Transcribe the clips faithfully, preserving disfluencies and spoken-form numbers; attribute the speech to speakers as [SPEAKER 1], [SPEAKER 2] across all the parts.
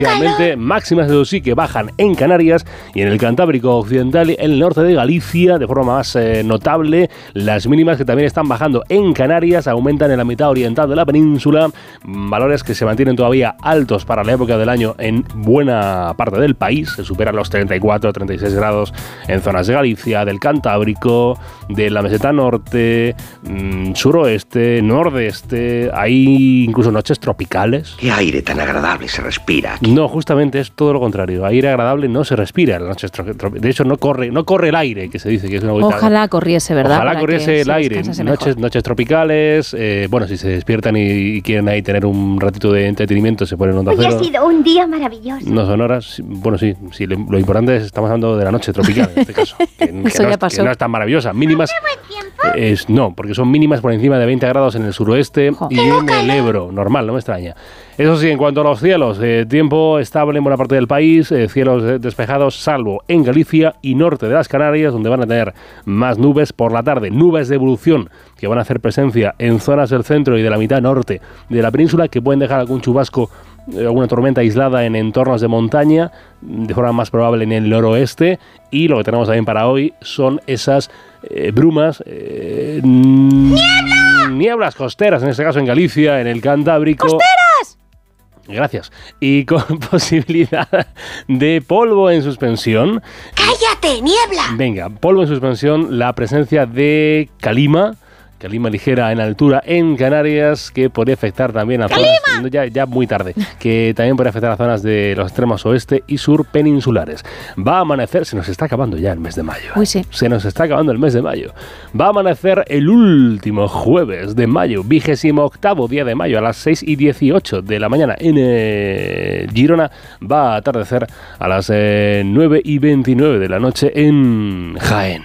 [SPEAKER 1] Realmente máximas de sí que bajan en Canarias y en el Cantábrico Occidental, en el norte de Galicia, de forma más eh, notable. Las mínimas que también están bajando en Canarias aumentan en la mitad oriental de la península, valores que se mantienen todavía altos para la época del año en buena parte del país. Se superan los treinta y cuatro, treinta y seis grados en zonas de Galicia, del Cantábrico, de la meseta norte, mmm, suroeste, nordeste. Hay incluso noches tropicales.
[SPEAKER 2] Qué aire tan agradable se respira aquí.
[SPEAKER 1] No, justamente es todo lo contrario. Aire agradable no se respira en las noches tropicales. De hecho, no corre, no corre el aire, que se dice que es una vuelta.
[SPEAKER 3] Ojalá corriese, ¿verdad?
[SPEAKER 1] Ojalá
[SPEAKER 3] Para
[SPEAKER 1] corriese el aire. Noches, noches tropicales. Eh, bueno, si se despiertan y, y quieren ahí tener un ratito de entretenimiento, se ponen Onda Cero.
[SPEAKER 4] Hoy ha sido un día maravilloso.
[SPEAKER 1] No son horas. Bueno, sí, sí. Lo importante es, estamos hablando de la noche tropical en este caso. Que, que,
[SPEAKER 3] Eso
[SPEAKER 1] no,
[SPEAKER 3] ya
[SPEAKER 1] es,
[SPEAKER 3] pasó.
[SPEAKER 1] que no es tan maravillosa. Mínimas.
[SPEAKER 4] ¿Hace buen tiempo?
[SPEAKER 1] Es, no, porque son mínimas por encima de veinte grados en el suroeste
[SPEAKER 3] Jo.
[SPEAKER 1] y en el Ebro. Normal, no me extraña. Eso sí, en cuanto a los cielos, eh, tiempo estable en buena parte del país, eh, cielos despejados, salvo en Galicia y norte de las Canarias, donde van a tener más nubes por la tarde, nubes de evolución que van a hacer presencia en zonas del centro y de la mitad norte de la península, que pueden dejar algún chubasco, eh, alguna tormenta aislada en entornos de montaña, de forma más probable en el noroeste. Y lo que tenemos también para hoy son esas eh, brumas, eh, ¡niebla! nieblas costeras, en este caso en Galicia, en el Cantábrico.
[SPEAKER 3] ¡Costeras!
[SPEAKER 1] Gracias. Y con posibilidad de polvo en suspensión.
[SPEAKER 4] ¡Cállate, niebla!
[SPEAKER 1] Venga, polvo en suspensión, la presencia de calima. Calima ligera en altura en Canarias, que podría afectar también a zonas, ya, ya muy tarde, que también podría afectar a zonas de los extremos oeste y sur peninsulares. Va a amanecer, se nos está acabando ya el mes de mayo.
[SPEAKER 3] Uy, sí.
[SPEAKER 1] Se nos está acabando el mes de mayo. Va a amanecer el último jueves de mayo, vigésimo octavo día de mayo, a las seis y dieciocho de la mañana en eh, Girona. Va a atardecer a las eh, nueve y veintinueve de la noche en Jaén.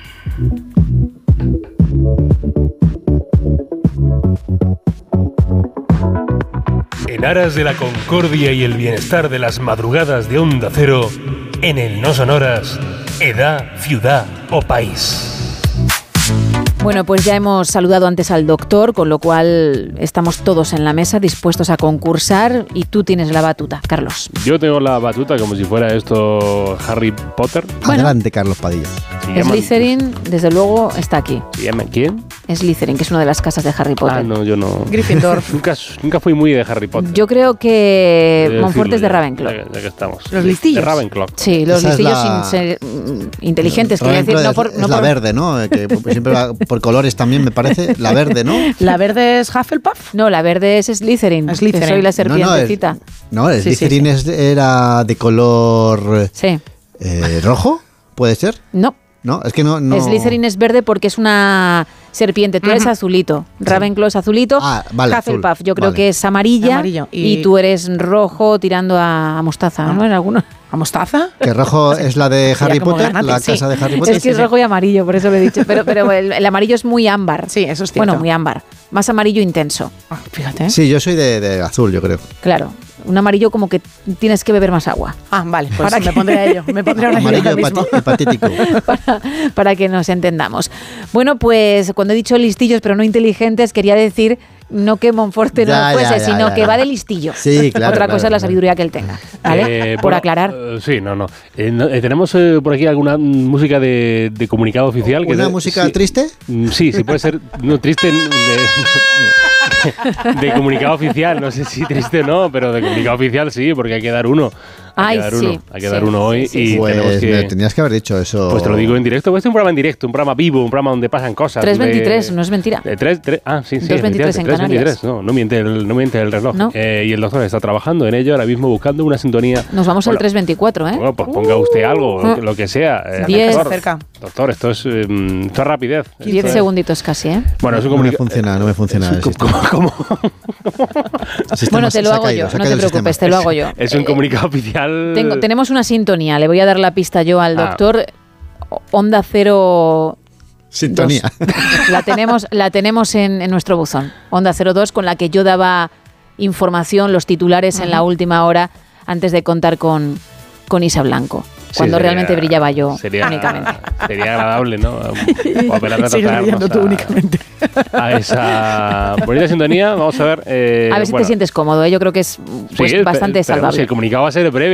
[SPEAKER 1] En aras de la concordia y el bienestar de las madrugadas de Onda Cero, en el No Sonoras, edad, ciudad o país.
[SPEAKER 3] Bueno, pues ya hemos saludado antes al doctor, con lo cual estamos todos en la mesa dispuestos a concursar y tú tienes la batuta, Carlos.
[SPEAKER 1] Yo tengo la batuta como si fuera esto Harry Potter.
[SPEAKER 3] Bueno.
[SPEAKER 5] Adelante, Carlos Padilla.
[SPEAKER 3] Slytherin, desde luego, está aquí.
[SPEAKER 1] ¿Se llama quién?
[SPEAKER 3] Slytherin, que es una de las casas de Harry Potter.
[SPEAKER 1] Ah, no, yo no.
[SPEAKER 6] Gryffindor.
[SPEAKER 1] nunca, nunca fui muy de Harry Potter.
[SPEAKER 3] Yo creo que
[SPEAKER 1] He de
[SPEAKER 3] Montfort es de
[SPEAKER 1] decirlo ya,
[SPEAKER 3] Ravenclaw.
[SPEAKER 1] Ya, ya que estamos.
[SPEAKER 6] Los listillos.
[SPEAKER 1] De Ravenclaw.
[SPEAKER 3] Sí, los
[SPEAKER 5] Esa es
[SPEAKER 3] listillos
[SPEAKER 5] la-
[SPEAKER 3] sin ser, mm, inteligentes, quiero decir,
[SPEAKER 5] Ravenclaw
[SPEAKER 3] no por...
[SPEAKER 5] es,
[SPEAKER 3] no
[SPEAKER 5] es la
[SPEAKER 3] por-
[SPEAKER 5] verde, ¿no? Eh, Que siempre va por colores también, me parece. La verde, ¿no?
[SPEAKER 6] La verde es Hufflepuff.
[SPEAKER 3] No, la verde es Slytherin,
[SPEAKER 6] Slytherin.
[SPEAKER 3] que soy la
[SPEAKER 5] No, no,
[SPEAKER 3] serpientecita.
[SPEAKER 5] es- No, el
[SPEAKER 6] Sí, sí,
[SPEAKER 5] Slytherin es- era de color
[SPEAKER 3] Sí,
[SPEAKER 5] eh, rojo, ¿puede ser?
[SPEAKER 3] no.
[SPEAKER 5] No, es que no... no...
[SPEAKER 3] Slytherin es verde porque es una serpiente. Tú eres
[SPEAKER 6] Ujú.
[SPEAKER 3] azulito. Ravenclaw es azulito.
[SPEAKER 5] Ah, vale,
[SPEAKER 3] Hufflepuff
[SPEAKER 5] azul.
[SPEAKER 3] yo creo
[SPEAKER 5] Vale.
[SPEAKER 3] que es amarilla.
[SPEAKER 6] Amarillo.
[SPEAKER 3] Y...
[SPEAKER 6] Y-
[SPEAKER 3] tú eres rojo tirando a, a mostaza, ¿no? En alguno.
[SPEAKER 6] ¿A mostaza?
[SPEAKER 5] Que rojo es la de
[SPEAKER 6] Sería
[SPEAKER 5] Harry
[SPEAKER 6] como
[SPEAKER 5] Potter,
[SPEAKER 6] granate,
[SPEAKER 5] la
[SPEAKER 6] sí.
[SPEAKER 5] casa de Harry Potter.
[SPEAKER 3] Es que es
[SPEAKER 6] sí,
[SPEAKER 3] rojo y amarillo, por eso lo he dicho. Pero, pero el, el amarillo es muy ámbar.
[SPEAKER 6] Sí, eso es cierto.
[SPEAKER 3] Bueno, muy ámbar. Más amarillo intenso.
[SPEAKER 6] Ah, fíjate.
[SPEAKER 5] Sí, yo soy de, de azul, yo creo.
[SPEAKER 3] Claro. Un amarillo como que tienes que beber más agua.
[SPEAKER 6] Ah, vale, pues
[SPEAKER 3] ¿Para
[SPEAKER 6] me
[SPEAKER 3] qué?
[SPEAKER 6] pondré a ello. Me pondré a ello
[SPEAKER 5] Amarillo
[SPEAKER 6] ahora mismo.
[SPEAKER 5] hepati- hepatítico.
[SPEAKER 3] para, para que nos entendamos. Bueno, pues cuando he dicho listillos pero no inteligentes, quería decir no que Monforte no
[SPEAKER 5] Ya,
[SPEAKER 3] lo fuese,
[SPEAKER 5] ya, ya,
[SPEAKER 3] sino
[SPEAKER 5] ya,
[SPEAKER 3] que
[SPEAKER 5] ya.
[SPEAKER 3] va de listillo.
[SPEAKER 5] Sí, claro,
[SPEAKER 3] Otra
[SPEAKER 5] claro,
[SPEAKER 3] cosa es la
[SPEAKER 5] claro.
[SPEAKER 3] sabiduría que él tenga. ¿Vale?
[SPEAKER 1] Eh,
[SPEAKER 3] Por
[SPEAKER 1] bueno,
[SPEAKER 3] aclarar.
[SPEAKER 1] eh, sí, no, no. Eh, no, eh, tenemos eh, por aquí alguna música de, de comunicado oficial. que
[SPEAKER 5] ¿Una
[SPEAKER 1] de-
[SPEAKER 5] música
[SPEAKER 1] sí,
[SPEAKER 5] triste?
[SPEAKER 1] mm, Sí, sí, puede ser. No, triste. De, de comunicado oficial. No sé si triste o no, pero de comunicado oficial sí, porque hay que dar uno. Hay
[SPEAKER 3] Ay,
[SPEAKER 1] que dar
[SPEAKER 3] sí,
[SPEAKER 1] uno. Hay que
[SPEAKER 3] sí,
[SPEAKER 1] dar uno hoy.
[SPEAKER 3] sí, sí,
[SPEAKER 1] y
[SPEAKER 3] sí.
[SPEAKER 1] tenemos
[SPEAKER 5] Pues
[SPEAKER 1] que.
[SPEAKER 5] me tenías que haber dicho eso.
[SPEAKER 1] Pues te lo digo en directo. Pues este es un programa en directo, un programa vivo, un programa donde pasan cosas.
[SPEAKER 3] tres
[SPEAKER 1] donde-
[SPEAKER 3] veintitrés, no es mentira.
[SPEAKER 1] de tres, tres, ah, sí, sí.
[SPEAKER 3] dos veintitrés en
[SPEAKER 1] efectivamente,
[SPEAKER 3] Canarias.
[SPEAKER 1] tres veintitrés, no, no miente el, no miente el reloj.
[SPEAKER 3] No.
[SPEAKER 1] Eh, y el doctor está trabajando en ello ahora mismo buscando una sintonía.
[SPEAKER 3] Nos vamos al
[SPEAKER 1] Hola.
[SPEAKER 3] tres veinticuatro, ¿eh?
[SPEAKER 1] Bueno, pues ponga usted algo, lo que- lo que sea. eh,
[SPEAKER 3] Diez.
[SPEAKER 1] doctor,
[SPEAKER 6] Cerca.
[SPEAKER 1] doctor, esto es, eh, esto es rapidez.
[SPEAKER 3] Diez
[SPEAKER 1] Esto es-
[SPEAKER 3] segunditos casi, ¿eh?
[SPEAKER 1] Bueno, es un
[SPEAKER 5] No me
[SPEAKER 1] comunica-
[SPEAKER 5] funciona, no me funciona el
[SPEAKER 1] es un-
[SPEAKER 5] sistema.
[SPEAKER 1] ¿cómo-
[SPEAKER 5] El sistema
[SPEAKER 3] Bueno,
[SPEAKER 5] se-
[SPEAKER 3] te lo
[SPEAKER 5] se ha
[SPEAKER 3] hago
[SPEAKER 5] caído,
[SPEAKER 3] yo,
[SPEAKER 5] se ha
[SPEAKER 3] no te
[SPEAKER 5] caído el
[SPEAKER 3] preocupes,
[SPEAKER 5] sistema.
[SPEAKER 3] te lo hago yo.
[SPEAKER 1] Es un
[SPEAKER 3] Eh,
[SPEAKER 1] comunicado oficial.
[SPEAKER 3] tengo- tenemos una sintonía, le voy a dar la pista yo al
[SPEAKER 1] Ah.
[SPEAKER 3] doctor. Onda Cero
[SPEAKER 5] Sintonía.
[SPEAKER 3] dos. La tenemos, la tenemos en, en nuestro buzón. Onda cero dos, con la que yo daba información, los titulares en la última hora, antes de contar con, con Isa Blanco.
[SPEAKER 1] Sí,
[SPEAKER 3] Cuando
[SPEAKER 1] sería-
[SPEAKER 3] realmente brillaba yo
[SPEAKER 1] sería,
[SPEAKER 3] únicamente.
[SPEAKER 1] Sería agradable, ¿no? O apelar a
[SPEAKER 6] Sigues
[SPEAKER 1] tratarnos
[SPEAKER 6] brillando tú
[SPEAKER 1] a-
[SPEAKER 6] únicamente.
[SPEAKER 1] a esa bonita sintonía. Vamos a ver. eh,
[SPEAKER 3] A ver si
[SPEAKER 1] bueno,
[SPEAKER 3] te sientes cómodo, ¿eh? Yo creo que es pues,
[SPEAKER 1] sí,
[SPEAKER 3] bastante
[SPEAKER 1] espe- esperemos,
[SPEAKER 3] salvable.
[SPEAKER 1] sí, el comunicado va a ser breve.